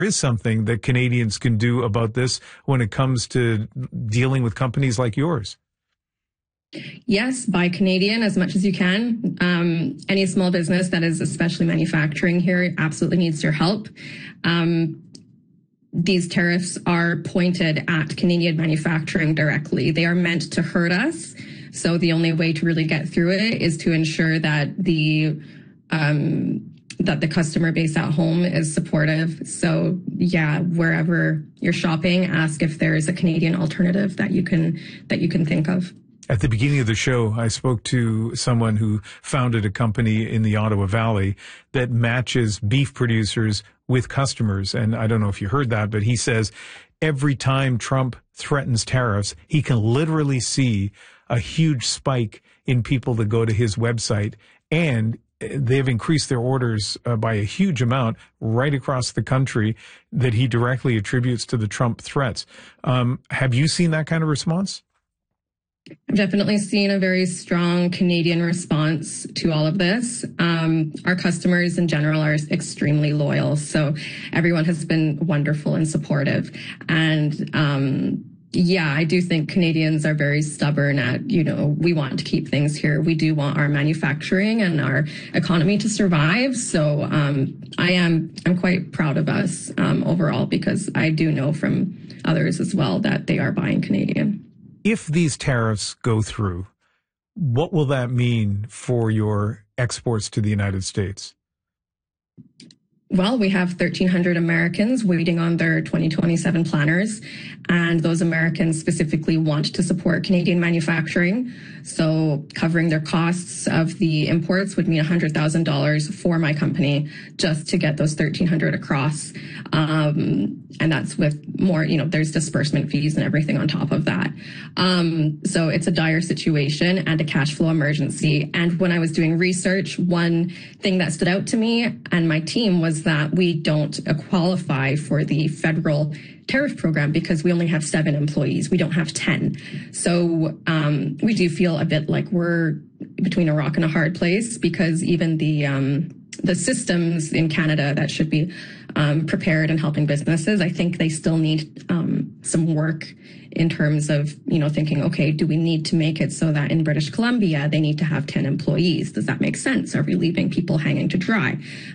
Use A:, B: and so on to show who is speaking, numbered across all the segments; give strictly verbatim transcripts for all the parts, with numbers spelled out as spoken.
A: is something that Canadians can do about this when it comes to dealing with companies like yours.
B: Yes, buy Canadian as much as you can. Um, any small business that is especially manufacturing here absolutely needs your help. Um, these tariffs are pointed at Canadian manufacturing directly. They are meant to hurt us. So the only way to really get through it is to ensure that the um, that the customer base at home is supportive. So yeah, wherever you're shopping, ask if there is a Canadian alternative that you can that you can think of.
A: At the beginning of the show, I spoke to someone who founded a company in the Ottawa Valley that matches beef producers with customers. And I don't know if you heard that, but he says every time Trump threatens tariffs, he can literally see a huge spike in people that go to his website, and they've increased their orders uh, by a huge amount right across the country that he directly attributes to the Trump threats. Um, have you seen that kind of response?
B: I've definitely seen a very strong Canadian response to all of this. Um, our customers in general are extremely loyal, so everyone has been wonderful and supportive. And um, yeah, I do think Canadians are very stubborn at, you know, we want to keep things here. We do want our manufacturing and our economy to survive. So um, I am I'm quite proud of us um, overall, because I do know from others as well that they are buying Canadian.
A: If these tariffs go through, what will that mean for your exports to the United States?
B: Well, we have thirteen hundred Americans waiting on their twenty twenty-seven planners, and those Americans specifically want to support Canadian manufacturing. So covering their costs of the imports would mean one hundred thousand dollars for my company just to get those thirteen hundred across. Um, and that's with more, you know, there's disbursement fees and everything on top of that. Um, so it's a dire situation and a cash flow emergency. And when I was doing research, one thing that stood out to me and my team was that we don't qualify for the federal tariff program because we only have seven employees. We don't have ten. So um, we do feel a bit like we're between a rock and a hard place, because even the um, the systems in Canada that should be um, prepared and helping businesses, I think they still need um, some work in terms of, you know, thinking, okay, do we need to make it so that in British Columbia they need to have ten employees? Does that make sense? Are we leaving people hanging to dry?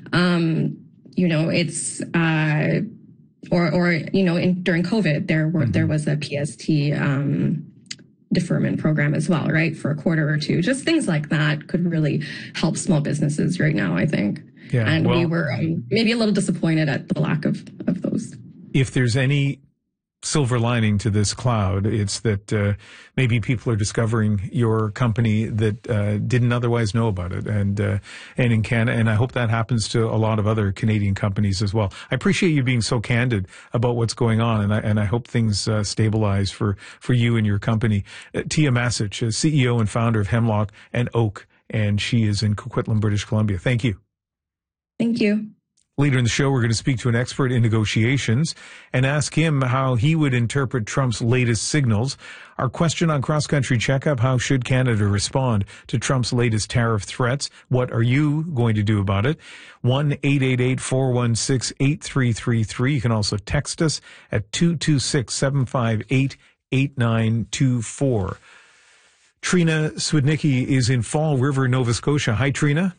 B: Um, you know, it's uh, or or you know, in, during COVID there were mm-hmm. there was a P S T um, deferment program as well, right, for a quarter or two. Just things like that could really help small businesses right now, I think.
A: Yeah,
B: and
A: well,
B: we were um, maybe a little disappointed at the lack of, of those.
A: If there's any silver lining to this cloud, it's that uh, maybe people are discovering your company that uh, didn't otherwise know about it, and uh, and in Canada, and I hope that happens to a lot of other Canadian companies as well. I appreciate you being so candid about what's going on, and I and I hope things uh, stabilize for for you and your company. Uh, Tia Masich, C E O and founder of Hemlock and Oak, and she is in Coquitlam, British Columbia. Thank you.
B: Thank you.
A: Later in the show, we're going to speak to an expert in negotiations and ask him how he would interpret Trump's latest signals. Our question on Cross Country Checkup: how should Canada respond to Trump's latest tariff threats? What are you going to do about it? one eight eight eight, four one six, eight three three three. You can also text us at two two six, seven five eight, eight nine two four. Trina Swidnicki is in Fall River, Nova Scotia. Hi, Trina.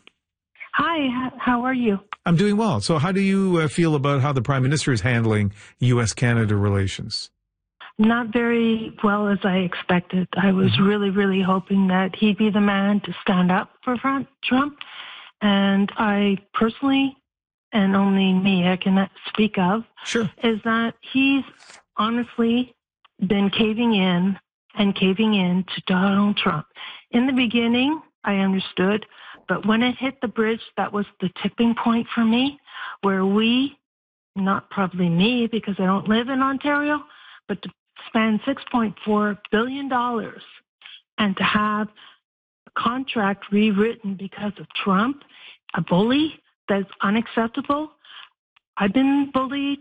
C: Hi, how are you?
A: I'm doing well. So how do you uh, feel about how the Prime Minister is handling U S Canada relations?
C: Not very well, as I expected. I was mm-hmm. really, really hoping that he'd be the man to stand up for Trump. And I personally, and only me I can speak of,
A: sure.
C: is that he's honestly been caving in and caving in to Donald Trump. In the beginning, I understood. But when it hit the bridge, that was the tipping point for me, where we, not probably me because I don't live in Ontario, but to spend six point four billion dollars and to have a contract rewritten because of Trump, a bully, that's unacceptable. I've been bullied,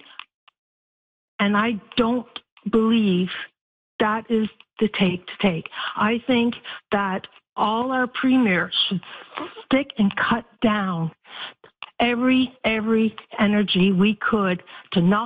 C: and I don't believe that is the take to take. I think that all our premiers should stick and cut down every, every energy we could to knock